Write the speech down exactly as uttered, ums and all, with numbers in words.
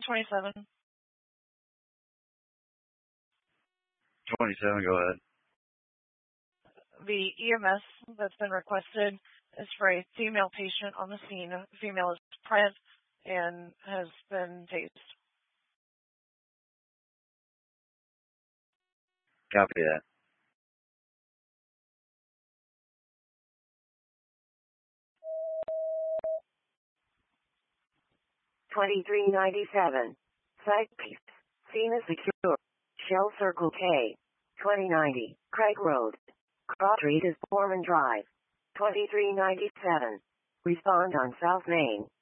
twenty-seven. twenty-seven, go ahead. The E M S that's been requested is for a female patient on the scene. The female is present and has been tased. Copy that. twenty-three ninety-seven. Site piece. Scene is secure. Shell Circle K. twenty ninety. Craig Road. Cross Street is Foreman Drive. twenty-three ninety-seven. Respond on South Main.